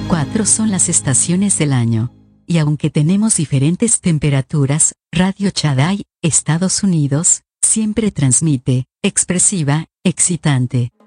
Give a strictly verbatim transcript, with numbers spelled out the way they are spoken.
Cuatro son las estaciones del año. Y aunque tenemos diferentes temperaturas, Radio Chadai, Estados Unidos, siempre transmite, expresiva, excitante.